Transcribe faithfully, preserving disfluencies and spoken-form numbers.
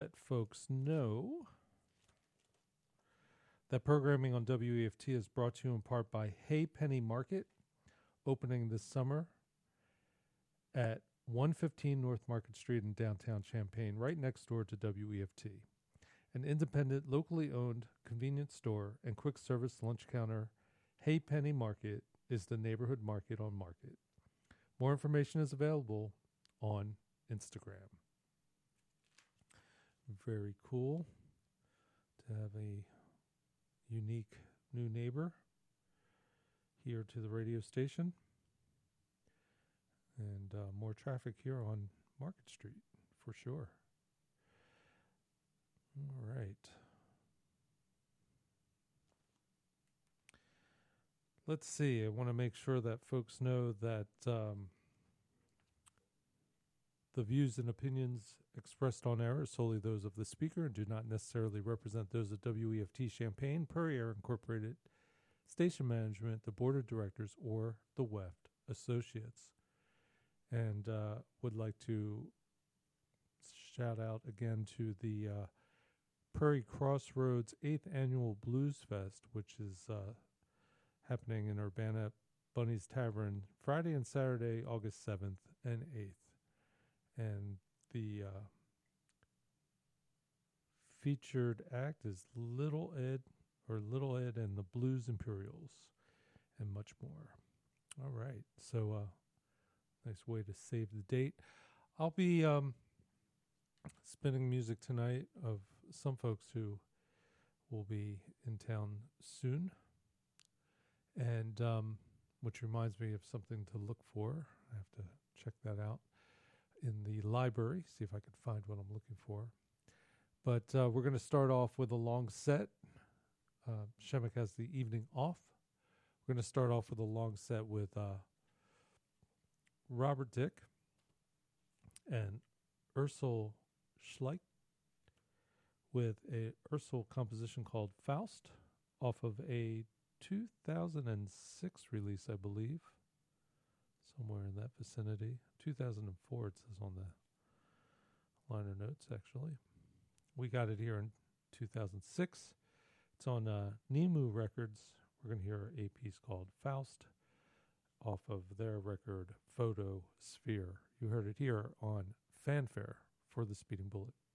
let folks know that programming on W E F T is brought to you in part by Hay Penny Market, opening this summer at one fifteen North Market Street in downtown Champaign, right next door to W E F T. An independent, locally owned convenience store and quick service lunch counter, Hay Penny Market is the neighborhood market on Market. More information is available on Instagram. Very cool to have a unique new neighbor here to the radio station. And uh, more traffic here on Market Street, for sure. All right. Let's see. I want to make sure that folks know that um, the views and opinions expressed on air are solely those of the speaker and do not necessarily represent those of W E F T Champaign, Prairie Air Incorporated, station management, the board of directors, or the W E F T Associates. And uh, would like to shout out again to the uh, Prairie Crossroads eighth Annual Blues Fest, which is uh, happening in Urbana Bunny's Tavern Friday and Saturday, August seventh and eighth. And the uh, featured act is Little Ed, or Little Ed and the Blues Imperials, and much more. All right, so uh, nice way to save the date. I'll be um, spinning music tonight of some folks who will be in town soon, and um, which reminds me of something to look for. I have to check that out in the library, see if I can find what I'm looking for. But uh, we're going to start off with a long set. Uh, Shemek has the evening off. We're going to start off with a long set with uh, Robert Dick and Ursel Schleich with a Ursel composition called Faust off of a two thousand six release, I believe. Somewhere in that vicinity. two thousand four, it says on the liner notes, actually. We got it here in two thousand six. It's on uh, Nemu Records. We're going to hear a piece called Faust off of their record Photo Sphere. You heard it here on Fanfare for the Speeding Bullet.